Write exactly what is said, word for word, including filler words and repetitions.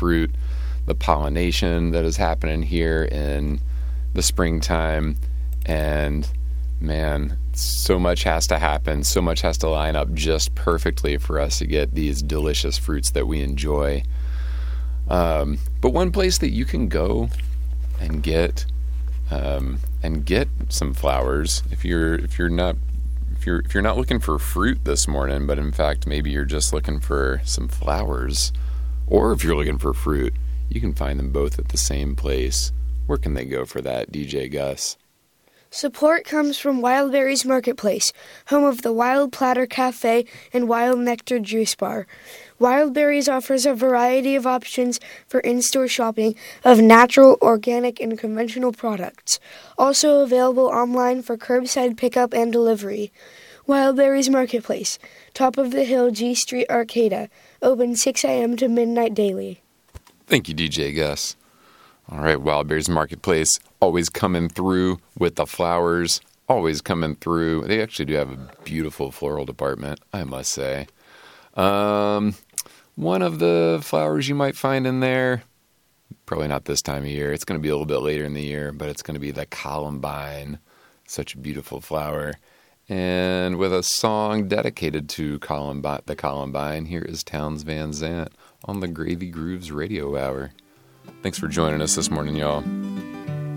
fruit, the pollination that is happening here in the springtime. And man, so much has to happen. So much has to line up just perfectly for us to get these delicious fruits that we enjoy. Um, but one place that you can go and get um, and get some flowers, if you're if you're not if you're if you're not looking for fruit this morning, but in fact maybe you're just looking for some flowers, or if you're looking for fruit, you can find them both at the same place. Where can they go for that, D J Gus? Support comes from Wildberries Marketplace, home of the Wild Platter Cafe and Wild Nectar Juice Bar. Wildberries offers a variety of options for in-store shopping of natural, organic, and conventional products. Also available online for curbside pickup and delivery. Wildberries Marketplace, top of the hill, G Street, Arcata. Open six a.m. to midnight daily. Thank you, D J Gus. All right, Wildberries Marketplace, always coming through with the flowers, always coming through. They actually do have a beautiful floral department, I must say. Um, one of the flowers you might find in there, probably not this time of year. It's going to be a little bit later in the year, but it's going to be the columbine. Such a beautiful flower. And with a song dedicated to Columbine, the Columbine, here is Townes Van Zandt on the Gravy Grooves Radio Hour. Thanks for joining us this morning, y'all.